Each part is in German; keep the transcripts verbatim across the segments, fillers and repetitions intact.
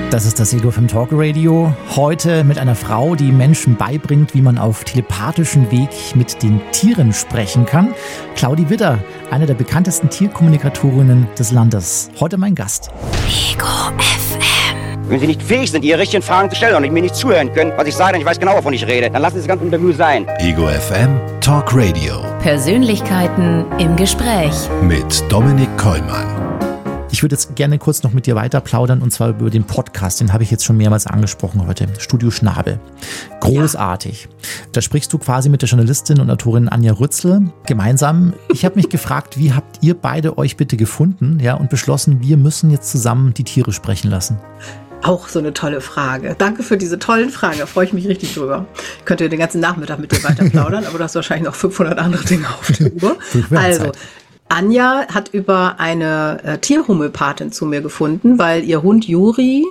Das ist das Ego F M Talk Radio. Heute mit einer Frau, die Menschen beibringt, wie man auf telepathischem Weg mit den Tieren sprechen kann. Claudi Widder, eine der bekanntesten Tierkommunikatorinnen des Landes. Heute mein Gast. Ego F M. Wenn Sie nicht fähig sind, Ihre richtigen Fragen zu stellen und mir nicht zuhören können, was ich sage, denn ich weiß genau, wovon ich rede, dann lassen Sie das ganze Interview sein. Ego F M Talk Radio. Persönlichkeiten im Gespräch. Mit Dominik Kollmann. Ich würde jetzt gerne kurz noch mit dir weiter plaudern, und zwar über den Podcast. Den habe ich jetzt schon mehrmals angesprochen heute. Studio Schnabel. Großartig. Ja. Da sprichst du quasi mit der Journalistin und Autorin Anja Rützel gemeinsam. Ich habe mich gefragt, wie habt ihr beide euch bitte gefunden, ja, und beschlossen, wir müssen jetzt zusammen die Tiere sprechen lassen? Auch so eine tolle Frage. Danke für diese tollen Fragen, da freue ich mich richtig drüber. Ich könnte den ganzen Nachmittag mit dir weiter plaudern, aber du hast wahrscheinlich noch fünfhundert andere Dinge auf der Uhr. Also, Anja hat über eine äh, Tierhomöopathin zu mir gefunden, weil ihr Hund Juri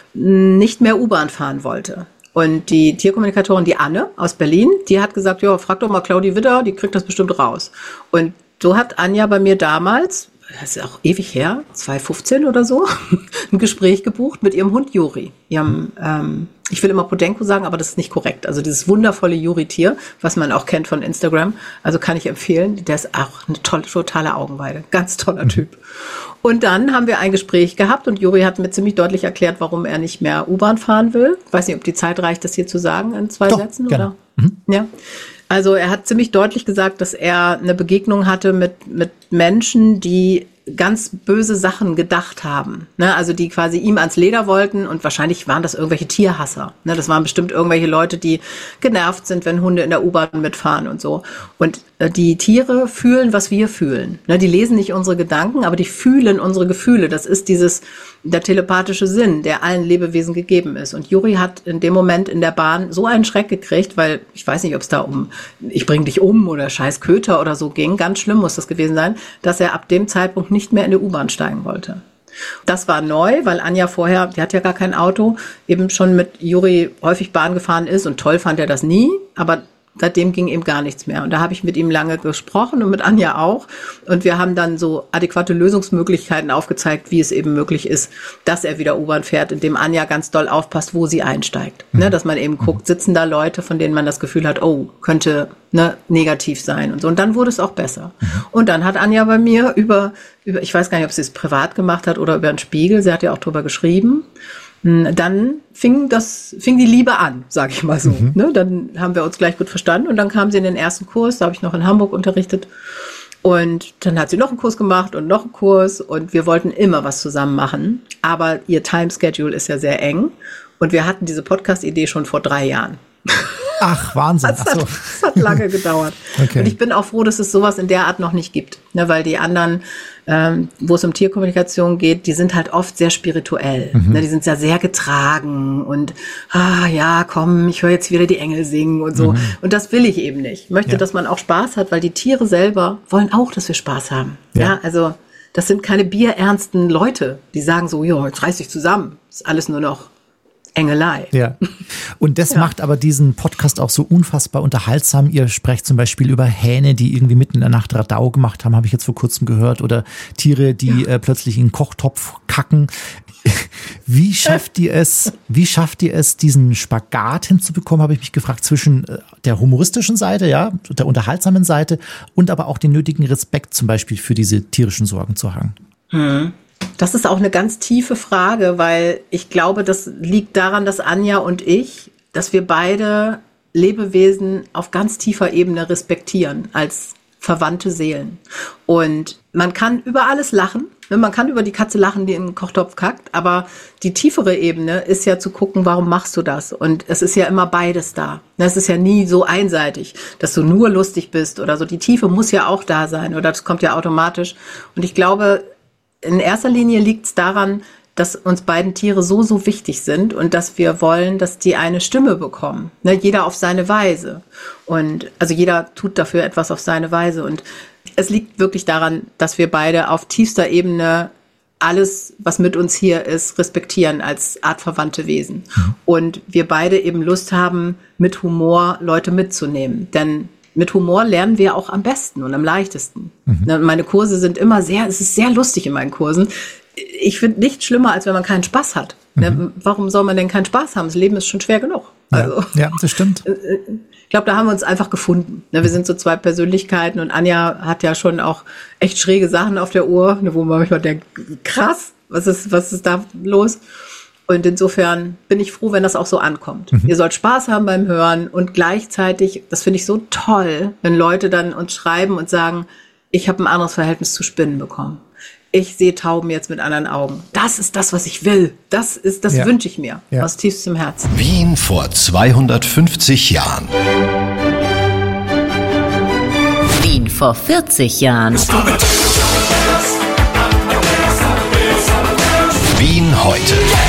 nicht mehr U-Bahn fahren wollte. Und die Tierkommunikatorin, die Anne aus Berlin, die hat gesagt, ja, frag doch mal Claudi Widder, die kriegt das bestimmt raus. Und so hat Anja bei mir damals, das ist auch ewig her, zwanzig fünfzehn oder so, ein Gespräch gebucht mit ihrem Hund Juri. Ihrem, ähm, ich will immer Podenco sagen, aber das ist nicht korrekt. Also dieses wundervolle Juri-Tier, was man auch kennt von Instagram, also kann ich empfehlen. Der ist auch eine tolle, totale Augenweide. Ganz toller Typ. Und dann haben wir ein Gespräch gehabt und Juri hat mir ziemlich deutlich erklärt, warum er nicht mehr U-Bahn fahren will. Ich weiß nicht, ob die Zeit reicht, das hier zu sagen in zwei Doch, Sätzen, gerne. oder? Mhm. Ja. Also er hat ziemlich deutlich gesagt, dass er eine Begegnung hatte mit, mit Menschen, die ganz böse Sachen gedacht haben, ne? Also die quasi ihm ans Leder wollten, und wahrscheinlich waren das irgendwelche Tierhasser, ne? Das waren bestimmt irgendwelche Leute, die genervt sind, wenn Hunde in der U-Bahn mitfahren und so. Und äh, die Tiere fühlen, was wir fühlen, ne? Die lesen nicht unsere Gedanken, aber die fühlen unsere Gefühle. Das ist dieses, der telepathische Sinn, der allen Lebewesen gegeben ist. Und Juri hat in dem Moment in der Bahn so einen Schreck gekriegt, weil ich weiß nicht, ob es da um ich bring dich um oder scheiß Köter oder so ging, ganz schlimm muss das gewesen sein, dass er ab dem Zeitpunkt nicht mehr in die U-Bahn steigen wollte. Das war neu, weil Anja vorher, die hat ja gar kein Auto, eben schon mit Juri häufig Bahn gefahren ist, und toll fand er das nie, aber seitdem ging ihm gar nichts mehr. Und da habe ich mit ihm lange gesprochen und mit Anja auch. Und wir haben dann so adäquate Lösungsmöglichkeiten aufgezeigt, wie es eben möglich ist, dass er wieder U-Bahn fährt, indem Anja ganz doll aufpasst, wo sie einsteigt. Mhm. Ne, dass man eben guckt, sitzen da Leute, von denen man das Gefühl hat, oh, könnte ne, negativ sein und so. Und dann wurde es auch besser. Mhm. Und dann hat Anja bei mir über, über, ich weiß gar nicht, ob sie es privat gemacht hat oder über einen Spiegel, sie hat ja auch drüber geschrieben, dann fing das, fing die Liebe an, sage ich mal so. Mhm. Ne, dann haben wir uns gleich gut verstanden, und dann kam sie in den ersten Kurs, da habe ich noch in Hamburg unterrichtet. Und dann hat sie noch einen Kurs gemacht und noch einen Kurs, und wir wollten immer was zusammen machen. Aber ihr Timeschedule ist ja sehr eng, und wir hatten diese Podcast-Idee schon vor drei Jahren. Ach, Wahnsinn. Das hat, das hat lange gedauert. Okay. Und ich bin auch froh, dass es sowas in der Art noch nicht gibt. Ne, weil die anderen, ähm, wo es um Tierkommunikation geht, die sind halt oft sehr spirituell. Mhm. Ne, die sind ja sehr getragen und, ah ja, komm, ich höre jetzt wieder die Engel singen und so. Mhm. Und das will ich eben nicht. Ich möchte, ja. dass man auch Spaß hat, weil die Tiere selber wollen auch, dass wir Spaß haben. Ja, ja, also das sind keine bierernsten Leute, die sagen so, ja, jetzt reiß dich zusammen. Das ist alles nur noch Engelei. Ja. Und das ja. macht aber diesen Podcast auch so unfassbar unterhaltsam. Ihr sprecht zum Beispiel über Hähne, die irgendwie mitten in der Nacht Radau gemacht haben, habe ich jetzt vor kurzem gehört, oder Tiere, die ja. äh, plötzlich in einen Kochtopf kacken. Wie schafft ihr es, wie schafft ihr es, diesen Spagat hinzubekommen, habe ich mich gefragt, zwischen der humoristischen Seite, ja, der unterhaltsamen Seite, und aber auch den nötigen Respekt zum Beispiel für diese tierischen Sorgen zu haben? Hm. Das ist auch eine ganz tiefe Frage, weil ich glaube, das liegt daran, dass Anja und ich, dass wir beide Lebewesen auf ganz tiefer Ebene respektieren als verwandte Seelen. Und man kann über alles lachen. Man kann über die Katze lachen, die in den Kochtopf kackt, aber die tiefere Ebene ist ja zu gucken, warum machst du das? Und es ist ja immer beides da. Es ist ja nie so einseitig, dass du nur lustig bist oder so. Die Tiefe muss ja auch da sein, oder das kommt ja automatisch. Und ich glaube, in erster Linie liegt es daran, dass uns beiden Tiere so, so wichtig sind und dass wir wollen, dass die eine Stimme bekommen. Ne, jeder auf seine Weise. Und also jeder tut dafür etwas auf seine Weise. Und es liegt wirklich daran, dass wir beide auf tiefster Ebene alles, was mit uns hier ist, respektieren als artverwandte Wesen. Mhm. Und wir beide eben Lust haben, mit Humor Leute mitzunehmen. Denn mit Humor lernen wir auch am besten und am leichtesten. Mhm. Meine Kurse sind immer sehr, es ist sehr lustig in meinen Kursen. Ich finde nichts schlimmer, als wenn man keinen Spaß hat. Mhm. Ne, warum soll man denn keinen Spaß haben? Das Leben ist schon schwer genug. Ja, Also, ja, das stimmt. Ich glaube, da haben wir uns einfach gefunden. Ne, wir sind so zwei Persönlichkeiten und Anja hat ja schon auch echt schräge Sachen auf der Uhr, ne, wo man manchmal denkt, krass, was ist, was ist da los? Und insofern bin ich froh, wenn das auch so ankommt. Mhm. Ihr sollt Spaß haben beim Hören und gleichzeitig, das finde ich so toll, wenn Leute dann uns schreiben und sagen, ich habe ein anderes Verhältnis zu Spinnen bekommen. Ich sehe Tauben jetzt mit anderen Augen. Das ist das, was ich will. Das ist, das ja. wünsche ich mir ja. aus tiefstem Herzen. Wien vor zweihundertfünfzig Jahren. Wien vor vierzig Jahren. Wien heute.